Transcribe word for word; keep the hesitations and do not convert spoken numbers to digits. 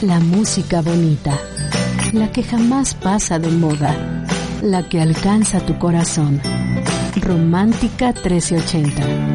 La música bonita, la que jamás pasa de moda, la que alcanza tu corazón. Romántica trece ochenta.